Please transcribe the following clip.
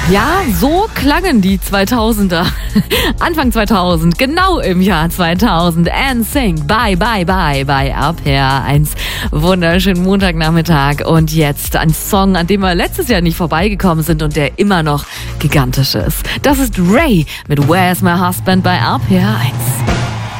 Ja, so klangen die 2000er. Anfang 2000, genau im Jahr 2000. NSYNC, Bye, Bye, Bye bei RPR1. Wunderschönen Montagnachmittag. Und jetzt ein Song, an dem wir letztes Jahr nicht vorbeigekommen sind und der immer noch gigantisch ist. Das ist Ray mit Where's My Husband bei RPR1.